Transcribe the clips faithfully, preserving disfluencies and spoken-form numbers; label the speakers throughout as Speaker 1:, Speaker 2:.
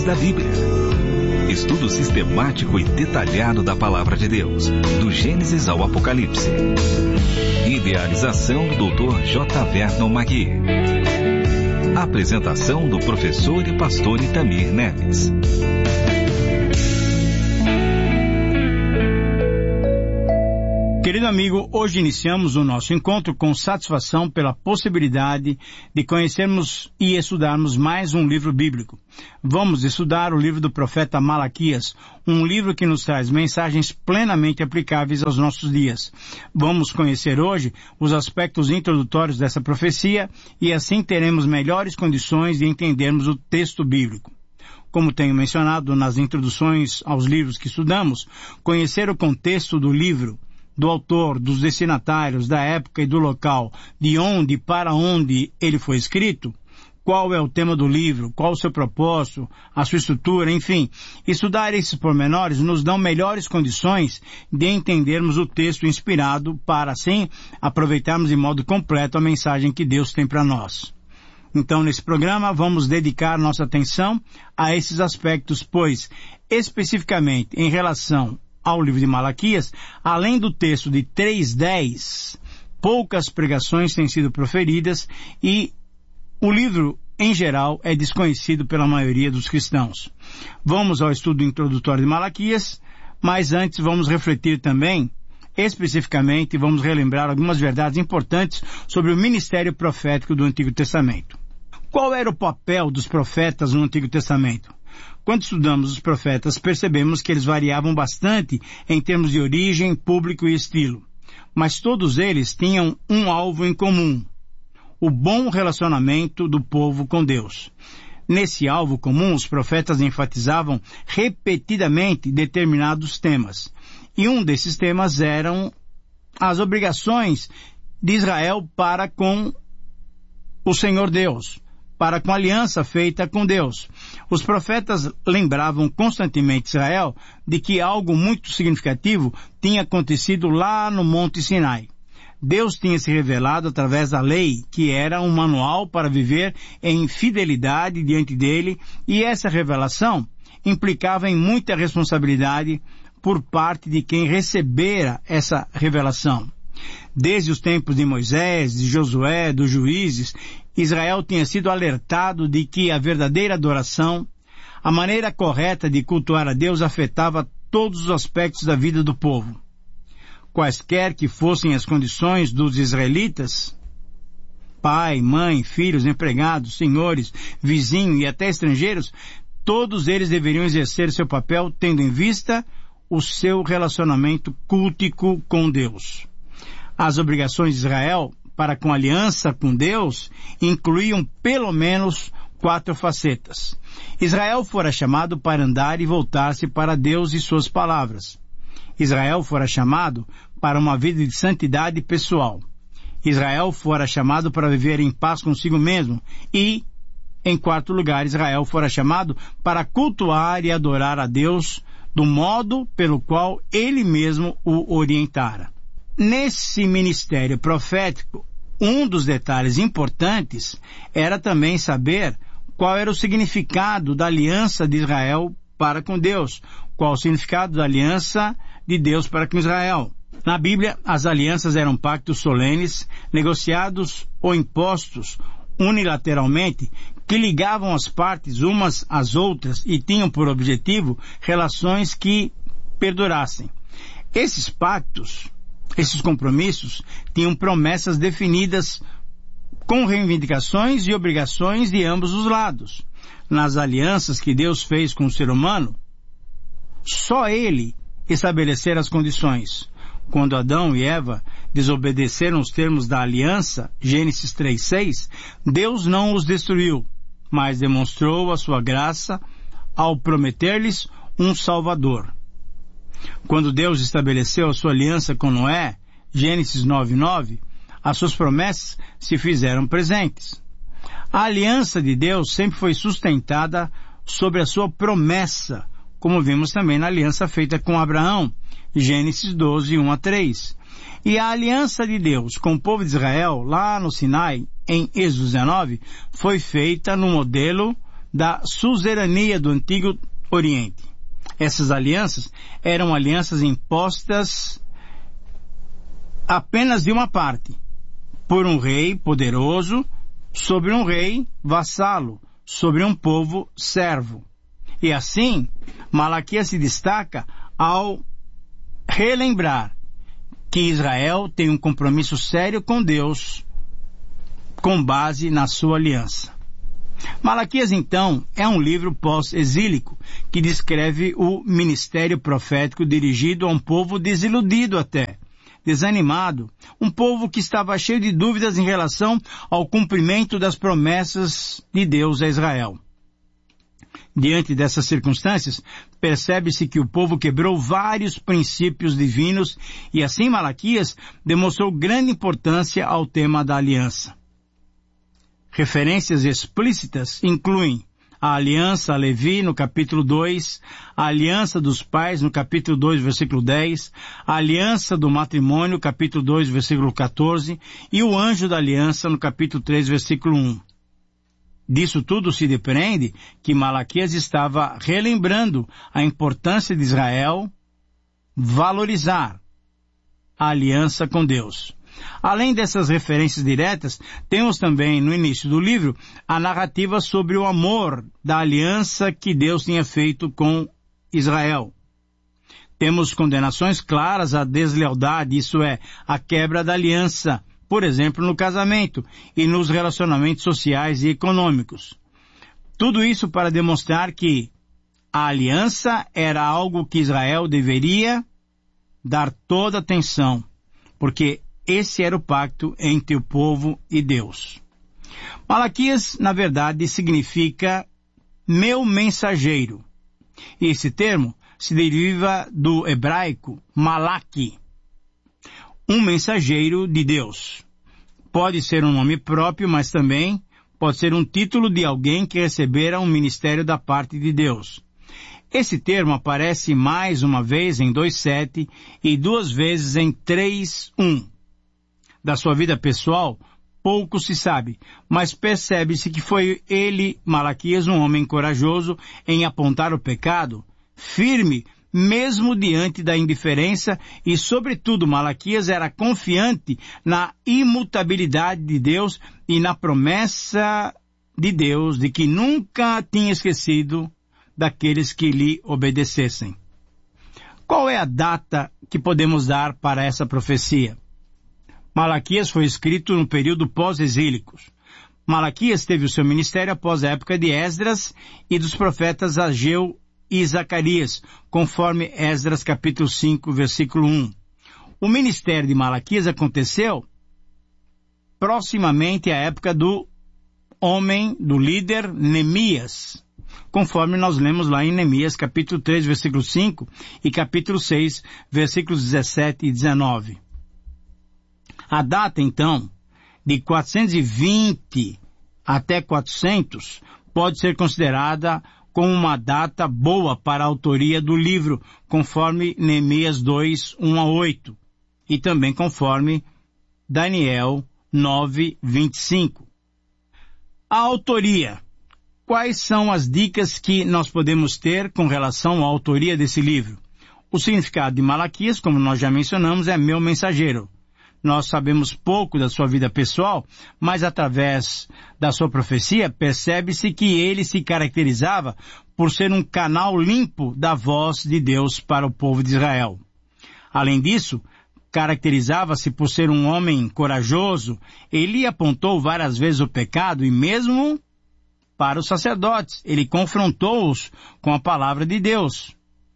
Speaker 1: da Bíblia. Estudo sistemático e detalhado da Palavra de Deus, do Gênesis ao Apocalipse. Idealização do doutor J. Vernon Magui. Apresentação do professor e pastor Itamir Neves.
Speaker 2: Querido amigo, hoje iniciamos o nosso encontro com satisfação pela possibilidade de conhecermos e estudarmos mais um livro bíblico. Vamos estudar o livro do profeta Malaquias, um livro que nos traz mensagens plenamente aplicáveis aos nossos dias. Vamos conhecer hoje os aspectos introdutórios dessa profecia e assim teremos melhores condições de entendermos o texto bíblico. Como tenho mencionado nas introduções aos livros que estudamos, conhecer o contexto do livro, do autor, dos destinatários, da época e do local, de onde e para onde ele foi escrito, qual é o tema do livro, qual o seu propósito, a sua estrutura, enfim. Estudar esses pormenores nos dão melhores condições de entendermos o texto inspirado para, assim, aproveitarmos de modo completo a mensagem que Deus tem para nós. Então, nesse programa, vamos dedicar nossa atenção a esses aspectos, pois, especificamente em relação ao livro de Malaquias, além do texto de três dez, poucas pregações têm sido proferidas e o livro, em geral, é desconhecido pela maioria dos cristãos. Vamos ao estudo introdutório de Malaquias, mas antes vamos refletir também, especificamente, vamos relembrar algumas verdades importantes sobre o ministério profético do Antigo Testamento. Qual era o papel dos profetas no Antigo Testamento? Quando estudamos os profetas, percebemos que eles variavam bastante em termos de origem, público e estilo. Mas todos eles tinham um alvo em comum: o bom relacionamento do povo com Deus. Nesse alvo comum, os profetas enfatizavam repetidamente determinados temas. E um desses temas eram as obrigações de Israel para com o Senhor Deus, para com a aliança feita com Deus. Os profetas lembravam constantemente Israel de que algo muito significativo tinha acontecido lá no Monte Sinai. Deus tinha se revelado através da lei, que era um manual para viver em fidelidade diante dele, e essa revelação implicava em muita responsabilidade por parte de quem recebera essa revelação. Desde os tempos de Moisés, de Josué, dos juízes, Israel tinha sido alertado de que a verdadeira adoração, a maneira correta de cultuar a Deus, afetava todos os aspectos da vida do povo. Quaisquer que fossem as condições dos israelitas, pai, mãe, filhos, empregados, senhores, vizinhos e até estrangeiros, todos eles deveriam exercer seu papel tendo em vista o seu relacionamento cultico com Deus. As obrigações de Israel para com a aliança com Deus incluíam pelo menos quatro facetas. Israel fora chamado para andar e voltar-se para Deus e suas palavras. Israel fora chamado para uma vida de santidade pessoal. Israel fora chamado para viver em paz consigo mesmo. E, em quarto lugar, Israel fora chamado para cultuar e adorar a Deus do modo pelo qual ele mesmo o orientara. Nesse ministério profético, um dos detalhes importantes era também saber qual era o significado da aliança de Israel para com Deus, qual o significado da aliança de Deus para com Israel. Na Bíblia, as alianças eram pactos solenes, negociados ou impostos unilateralmente, que ligavam as partes umas às outras e tinham por objetivo relações que perdurassem. Esses pactos, esses compromissos, tinham promessas definidas com reivindicações e obrigações de ambos os lados. Nas alianças que Deus fez com o ser humano, só Ele estabelecera as condições. Quando Adão e Eva desobedeceram os termos da aliança, Gênesis três seis, Deus não os destruiu, mas demonstrou a sua graça ao prometer-lhes um Salvador. Quando Deus estabeleceu a sua aliança com Noé, Gênesis nove nove, as suas promessas se fizeram presentes. A aliança de Deus sempre foi sustentada sobre a sua promessa, como vimos também na aliança feita com Abraão, Gênesis doze, um a três. E a aliança de Deus com o povo de Israel, lá no Sinai, em Êxodo dezenove, foi feita no modelo da suzerania do Antigo Oriente. Essas alianças eram alianças impostas apenas de uma parte, por um rei poderoso, sobre um rei vassalo, sobre um povo servo. E assim, Malaquias se destaca ao relembrar que Israel tem um compromisso sério com Deus, com base na sua aliança. Malaquias, então, é um livro pós-exílico que descreve o ministério profético dirigido a um povo desiludido até, desanimado, um povo que estava cheio de dúvidas em relação ao cumprimento das promessas de Deus a Israel. Diante dessas circunstâncias, percebe-se que o povo quebrou vários princípios divinos e assim Malaquias demonstrou grande importância ao tema da aliança. Referências explícitas incluem a aliança a Levi no capítulo dois, a aliança dos pais no capítulo dois, versículo dez, a aliança do matrimônio, capítulo dois, versículo catorze, e o anjo da aliança no capítulo três, versículo um. Disso tudo se depreende que Malaquias estava relembrando a importância de Israel valorizar a aliança com Deus. Além dessas referências diretas, temos também no início do livro a narrativa sobre o amor da aliança que Deus tinha feito com Israel. Temos condenações claras à deslealdade, isso é, a quebra da aliança, por exemplo, no casamento e nos relacionamentos sociais e econômicos. Tudo isso para demonstrar que a aliança era algo que Israel deveria dar toda atenção, porque esse era o pacto entre o povo e Deus. Malaquias, na verdade, significa meu mensageiro. E esse termo se deriva do hebraico malaki, um mensageiro de Deus. Pode ser um nome próprio, mas também pode ser um título de alguém que recebera um ministério da parte de Deus. Esse termo aparece mais uma vez em dois sete e duas vezes em três um. Da sua vida pessoal, pouco se sabe, mas percebe-se que foi ele, Malaquias, um homem corajoso em apontar o pecado, firme mesmo diante da indiferença e, sobretudo, Malaquias era confiante na imutabilidade de Deus e na promessa de Deus de que nunca tinha esquecido daqueles que lhe obedecessem. Qual é a data que podemos dar para essa profecia? Malaquias foi escrito no período pós-exílico. Malaquias teve o seu ministério após a época de Esdras e dos profetas Ageu e Zacarias, conforme Esdras capítulo cinco, versículo um. O ministério de Malaquias aconteceu proximamente à época do homem, do líder Neemias, conforme nós lemos lá em Neemias capítulo três, versículo cinco e capítulo seis, versículos dezessete e dezenove. A data, então, de quatrocentos e vinte até quatrocentos pode ser considerada como uma data boa para a autoria do livro, conforme Neemias dois, um a oito, e também conforme Daniel nove, vinte e cinco. A autoria. Quais são as dicas que nós podemos ter com relação à autoria desse livro? O significado de Malaquias, como nós já mencionamos, é meu mensageiro. Nós sabemos pouco da sua vida pessoal, mas através da sua profecia percebe-se que ele se caracterizava por ser um canal limpo da voz de Deus para o povo de Israel. Além disso, caracterizava-se por ser um homem corajoso. Ele apontou várias vezes o pecado e mesmo para os sacerdotes, ele confrontou-os com a palavra de Deus.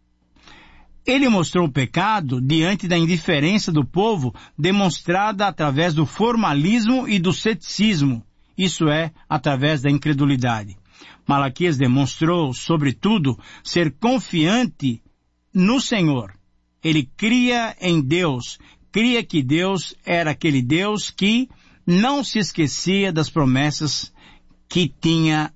Speaker 2: Ele mostrou o pecado diante da indiferença do povo demonstrada através do formalismo e do ceticismo, isso é, através da incredulidade. Malaquias demonstrou, sobretudo, ser confiante no Senhor. Ele cria em Deus, cria que Deus era aquele Deus que não se esquecia das promessas que tinha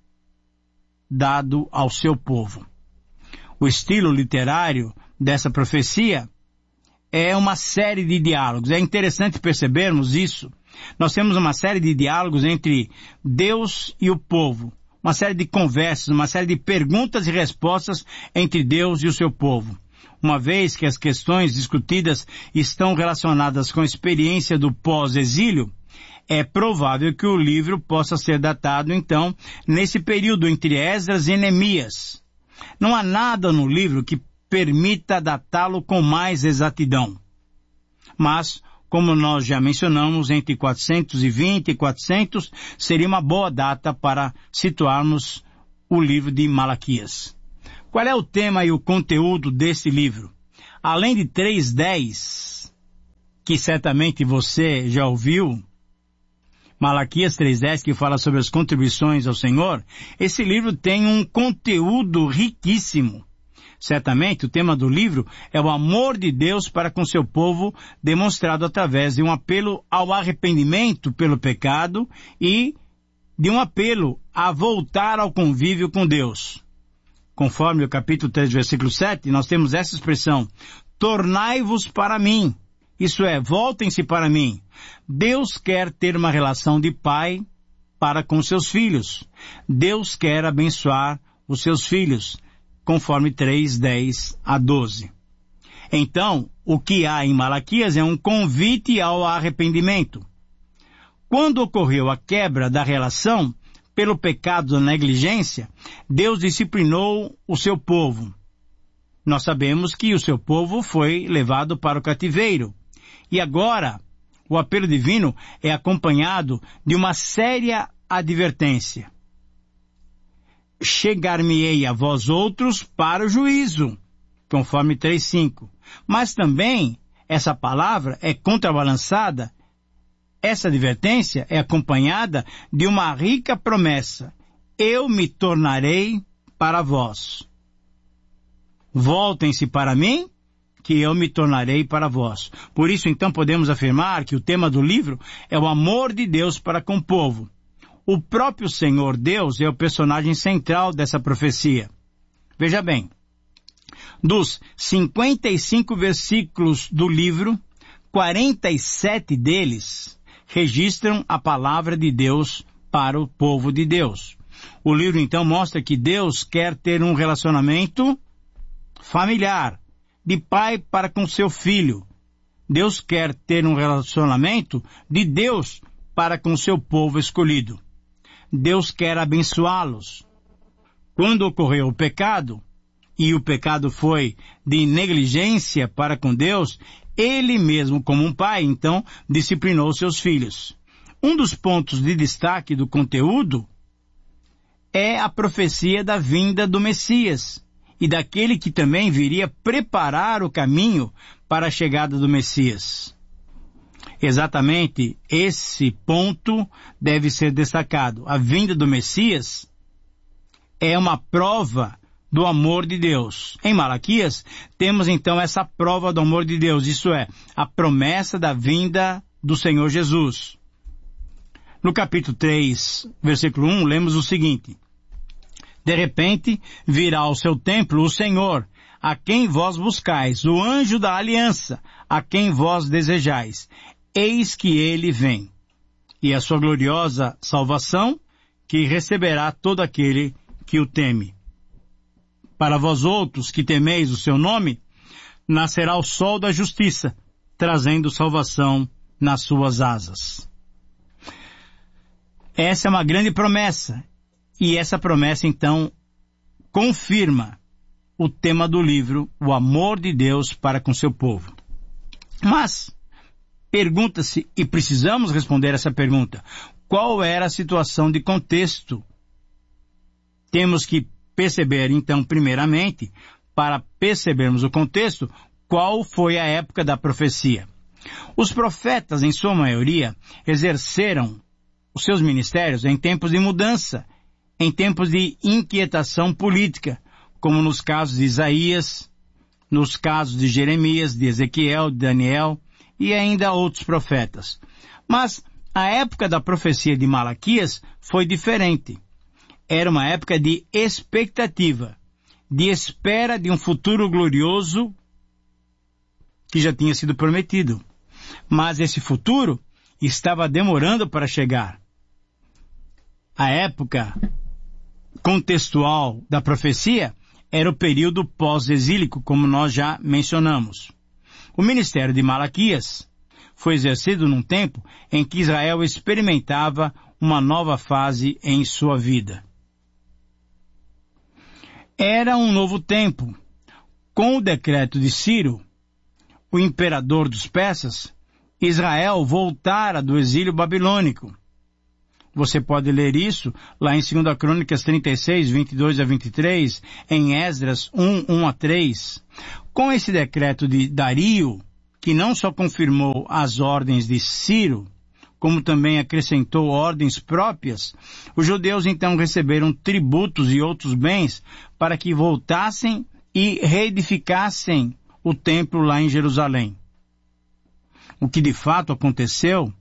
Speaker 2: dado ao seu povo. O estilo literário dessa profecia é uma série de diálogos. É interessante percebermos isso. Nós temos uma série de diálogos entre Deus e o povo. uma série de conversas, uma série de perguntas e respostas entre Deus e o seu povo. Uma vez que as questões discutidas estão relacionadas com a experiência do pós-exílio, é provável que o livro possa ser datado, então, nesse período entre Esdras e Neemias. Não há nada no livro que permita datá-lo com mais exatidão. Mas, como nós já mencionamos, entre quatrocentos e vinte e quatrocentos seria uma boa data para situarmos o livro de Malaquias. Qual é o tema e o conteúdo desse livro? Além de três dez, que certamente você já ouviu, Malaquias três dez, que fala sobre as contribuições ao Senhor, esse livro tem um conteúdo riquíssimo. Certamente, o tema do livro é o amor de Deus para com seu povo, demonstrado através de um apelo ao arrependimento pelo pecado e de um apelo a voltar ao convívio com Deus. Conforme o capítulo três, versículo sete, nós temos essa expressão: tornai-vos para mim. Isso é, voltem-se para mim. Deus quer ter uma relação de pai para com seus filhos. Deus quer abençoar os seus filhos, conforme três, dez a doze. Então, o que há em Malaquias é um convite ao arrependimento. Quando ocorreu a quebra da relação pelo pecado da negligência, Deus disciplinou o seu povo. Nós sabemos que o seu povo foi levado para o cativeiro. E agora, o apelo divino é acompanhado de uma séria advertência. Chegar-me-ei a vós outros para o juízo, conforme três, cinco. Mas também, essa palavra é contrabalançada, essa advertência é acompanhada de uma rica promessa: eu me tornarei para vós. Voltem-se para mim, que eu me tornarei para vós. Por isso, então, podemos afirmar que o tema do livro é o amor de Deus para com o povo. O próprio Senhor Deus é o personagem central dessa profecia. Veja bem, dos cinquenta e cinco versículos do livro, quarenta e sete deles registram a palavra de Deus para o povo de Deus. O livro, então, mostra que Deus quer ter um relacionamento familiar, de pai para com seu filho. Deus quer ter um relacionamento de Deus para com seu povo escolhido. Deus quer abençoá-los. Quando ocorreu o pecado, e o pecado foi de negligência para com Deus, ele mesmo, como um pai, então, disciplinou seus filhos. Um dos pontos de destaque do conteúdo é a profecia da vinda do Messias e daquele que também viria preparar o caminho para a chegada do Messias. Exatamente esse ponto deve ser destacado. A vinda do Messias é uma prova do amor de Deus. Em Malaquias, temos então essa prova do amor de Deus, isso é, a promessa da vinda do Senhor Jesus. No capítulo três, versículo um, lemos o seguinte: de repente virá ao seu templo o Senhor, a quem vós buscais, o anjo da aliança, a quem vós desejais. Eis que ele vem, e a sua gloriosa salvação, que receberá todo aquele que o teme. Para vós outros que temeis o seu nome, nascerá o sol da justiça, trazendo salvação nas suas asas. Essa é uma grande promessa, e essa promessa, então, confirma o tema do livro, o amor de Deus para com seu povo. Mas pergunta-se, e precisamos responder essa pergunta: qual era a situação de contexto? Temos que perceber, então, primeiramente, para percebermos o contexto, qual foi a época da profecia. Os profetas, em sua maioria, exerceram os seus ministérios em tempos de mudança, em tempos de inquietação política, como nos casos de Isaías, nos casos de Jeremias, de Ezequiel, de Daniel e ainda outros profetas. Mas a época da profecia de Malaquias foi diferente. Era uma época de expectativa, de espera de um futuro glorioso que já tinha sido prometido. Mas esse futuro estava demorando para chegar. A época contextual da profecia era o período pós-exílico, como nós já mencionamos. O ministério de Malaquias foi exercido num tempo em que Israel experimentava uma nova fase em sua vida. Era um novo tempo. Com o decreto de Ciro, o imperador dos persas, Israel voltara do exílio babilônico. Você pode ler isso lá em segunda Crônicas trinta e seis, vinte e dois a vinte e três, em Esdras um, um a três. Com esse decreto de Dario, que não só confirmou as ordens de Ciro, como também acrescentou ordens próprias, os judeus então receberam tributos e outros bens para que voltassem e reedificassem o templo lá em Jerusalém. O que de fato aconteceu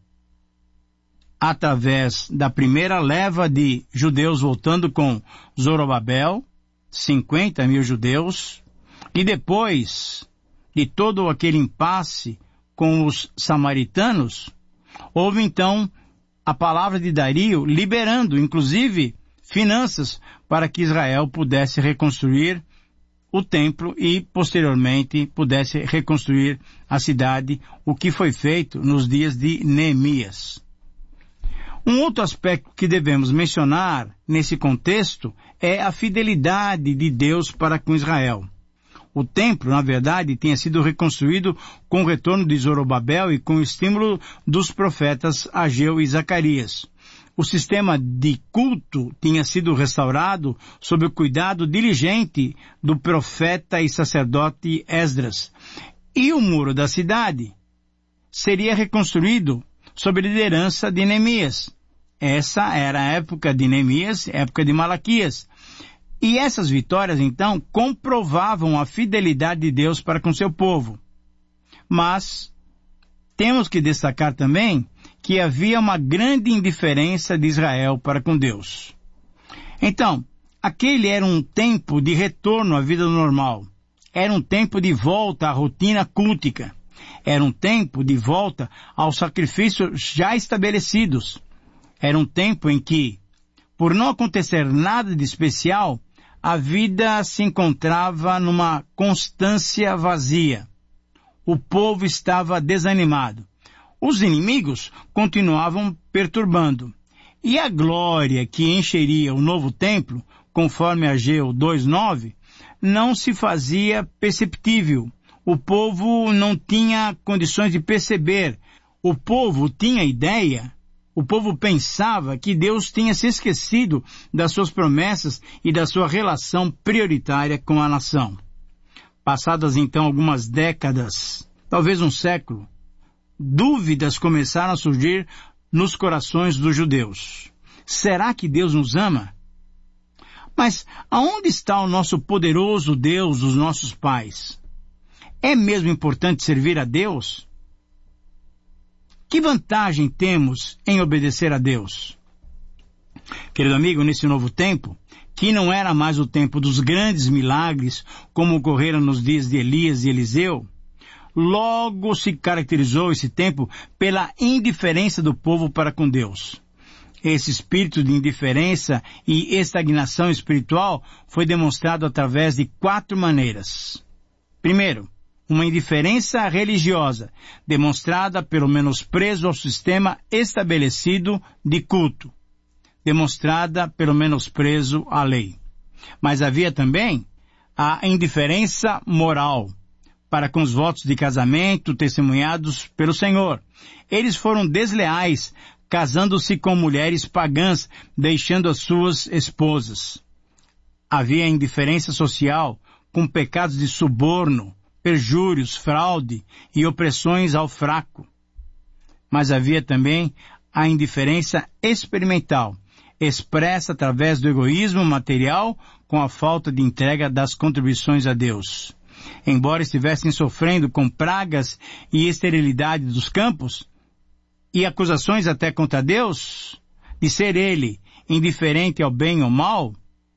Speaker 2: através da primeira leva de judeus voltando com Zorobabel, cinquenta mil judeus, e depois de todo aquele impasse com os samaritanos, houve então a palavra de Dario liberando, inclusive, finanças para que Israel pudesse reconstruir o templo e, posteriormente, pudesse reconstruir a cidade, o que foi feito nos dias de Neemias. Um outro aspecto que devemos mencionar nesse contexto é a fidelidade de Deus para com Israel. O templo, na verdade, tinha sido reconstruído com o retorno de Zorobabel e com o estímulo dos profetas Ageu e Zacarias. O sistema de culto tinha sido restaurado sob o cuidado diligente do profeta e sacerdote Esdras. E o muro da cidade seria reconstruído sob a liderança de Neemias. Essa era a época de Neemias, época de Malaquias. E essas vitórias, então, comprovavam a fidelidade de Deus para com seu povo. Mas temos que destacar também que havia uma grande indiferença de Israel para com Deus. Então, aquele era um tempo de retorno à vida normal. Era um tempo de volta à rotina cultica. Era um tempo de volta aos sacrifícios já estabelecidos. Era um tempo em que, por não acontecer nada de especial, a vida se encontrava numa constância vazia. O povo estava desanimado. Os inimigos continuavam perturbando. E a glória que encheria o novo templo, conforme Ageu dois nove, não se fazia perceptível. O povo não tinha condições de perceber. O povo tinha ideia, o povo pensava que Deus tinha se esquecido das suas promessas e da sua relação prioritária com a nação. Passadas então algumas décadas, talvez um século, dúvidas começaram a surgir nos corações dos judeus. Será que Deus nos ama? Mas aonde está o nosso poderoso Deus dos nossos pais? É mesmo importante servir a Deus? Que vantagem temos em obedecer a Deus? Querido amigo, nesse novo tempo, que não era mais o tempo dos grandes milagres, como ocorreram nos dias de Elias e Eliseu, logo se caracterizou esse tempo pela indiferença do povo para com Deus. Esse espírito de indiferença e estagnação espiritual foi demonstrado através de quatro maneiras. Primeiro, uma indiferença religiosa, demonstrada pelo menosprezo ao sistema estabelecido de culto, demonstrada pelo menosprezo à lei. Mas havia também a indiferença moral, para com os votos de casamento testemunhados pelo Senhor. Eles foram desleais, casando-se com mulheres pagãs, deixando as suas esposas. Havia indiferença social, com pecados de suborno, perjúrios, fraude e opressões ao fraco. Mas havia também a indiferença experimental, expressa através do egoísmo material com a falta de entrega das contribuições a Deus. Embora estivessem sofrendo com pragas e esterilidade dos campos, e acusações até contra Deus, de ser Ele indiferente ao bem ou mal,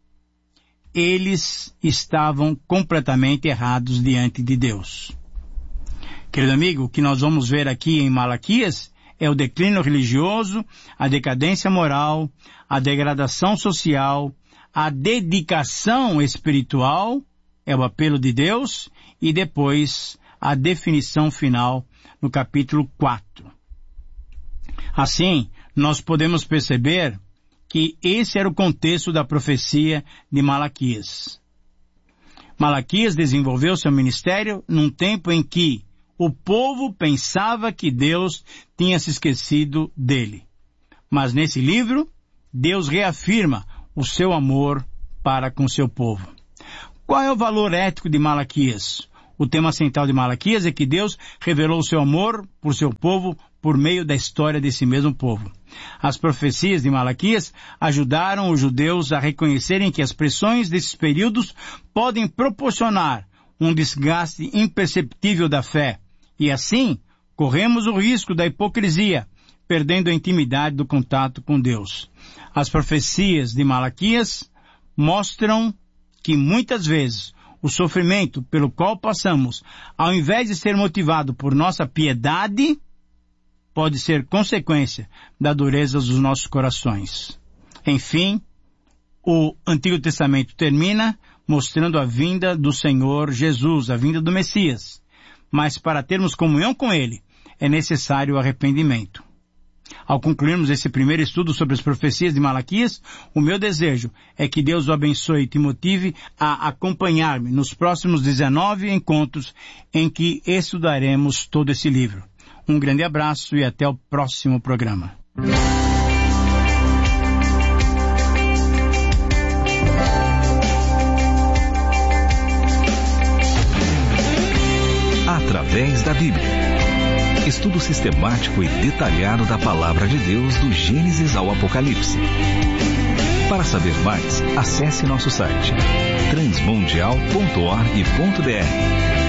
Speaker 2: eles estavam completamente errados diante de Deus. Querido amigo, o que nós vamos ver aqui em Malaquias é o declínio religioso, a decadência moral, a degradação social, a dedicação espiritual, é o apelo de Deus, e depois a definição final no capítulo quatro. Assim, nós podemos perceber que esse era o contexto da profecia de Malaquias. Malaquias desenvolveu seu ministério num tempo em que o povo pensava que Deus tinha se esquecido dele. Mas nesse livro, Deus reafirma o seu amor para com seu povo. Qual é o valor ético de Malaquias? O tema central de Malaquias é que Deus revelou o seu amor por seu povo por meio da história desse mesmo povo. As profecias de Malaquias ajudaram os judeus a reconhecerem que as pressões desses períodos podem proporcionar um desgaste imperceptível da fé, e assim corremos o risco da hipocrisia, perdendo a intimidade do contato com Deus. As profecias de Malaquias mostram que muitas vezes o sofrimento pelo qual passamos, ao invés de ser motivado por nossa piedade, pode ser consequência da dureza dos nossos corações. Enfim, o Antigo Testamento termina mostrando a vinda do Senhor Jesus, a vinda do Messias. Mas para termos comunhão com Ele, é necessário o arrependimento. Ao concluirmos esse primeiro estudo sobre as profecias de Malaquias, o meu desejo é que Deus o abençoe e te motive a acompanhar-me nos próximos dezenove encontros em que estudaremos todo esse livro. Um grande abraço e até o próximo programa.
Speaker 1: Através da Bíblia. Estudo sistemático e detalhado da Palavra de Deus do Gênesis ao Apocalipse. Para saber mais, acesse nosso site transmundial ponto org ponto br.